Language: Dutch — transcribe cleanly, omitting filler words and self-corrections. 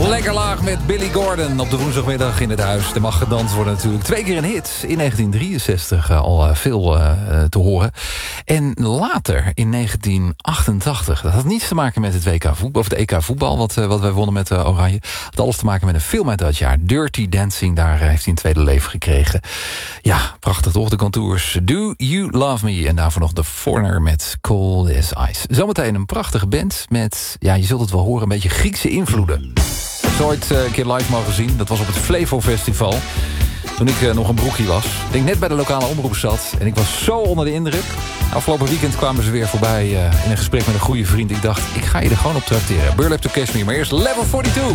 Lekker laag met Billy Gordon op de woensdagmiddag in het huis. Er mag gedanst worden natuurlijk. 2 keer een hit. In 1963 al veel te horen. En later, in 1988. Dat had niets te maken met het WK voetbal, of de EK voetbal, wat wij wonnen met Oranje. Het had alles te maken met een film uit dat jaar. Dirty Dancing, daar heeft hij een tweede leven gekregen. Ja, prachtig toch, de contours. Do You Love Me? En daarvoor nog The Foreigner met Cold as Ice. Zometeen een prachtige band met, ja, je zult het wel horen, een beetje Griekse invloeden. Ik heb ooit een keer live mogen zien. Dat was op het Flevo Festival. Toen ik nog een broekie was. Ik denk net bij de lokale omroep zat. En ik was zo onder de indruk. Afgelopen weekend kwamen ze weer voorbij in een gesprek met een goede vriend. Ik dacht, ik ga je er gewoon op trakteren. Burlap to Cashmere, maar eerst Level 42.